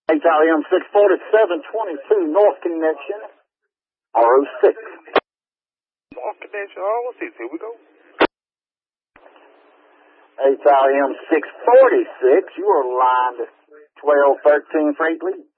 HIM 64722, North Connection, RO6. North Connection, RO6, here we go. HIM 646, you are line 1213 freight lead.